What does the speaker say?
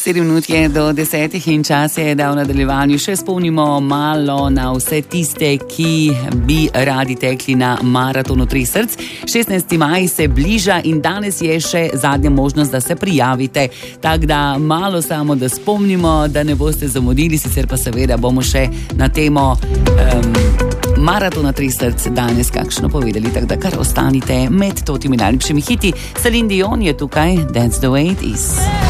4 minute do 10 in čas je, da v nadaljevanju še spomnimo malo na vse tiste, ki bi radi tekli na maratonu 3 src. 16. maj se bliža in danes je še zadnja možnost, da se prijavite. Tako da malo samo, da spomnimo, da ne boste zamudili, sicer pa seveda bomo še na temo maratona 3 src danes kakšno povedali, tako da kar ostanite med totimi najlepšimi hiti. Celine Dion je tukaj, That's the way it is.